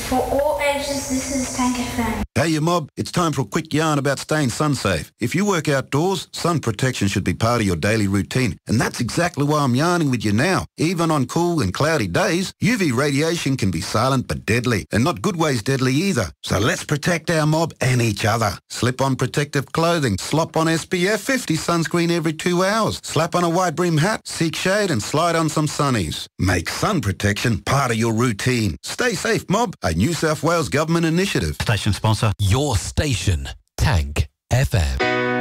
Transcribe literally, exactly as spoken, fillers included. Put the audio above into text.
For all ages, this is Tank F M. Hey, you mob, it's time for a quick yarn about staying sun-safe. If you work outdoors, sun protection should be part of your daily routine. And that's exactly why I'm yarning with you now. Even on cool and cloudy days, U V radiation can be silent but deadly, and not good ways deadly either. So let's protect our mob and each other. Slip on protective clothing, slop on S P F fifty sunscreen every two hours, slap on a wide brim hat, seek shade and slide on some sunnies. Make sun protection part of your routine. Stay safe, mob, a New South Wales government initiative. Station sponsor. Your station, Tank F M.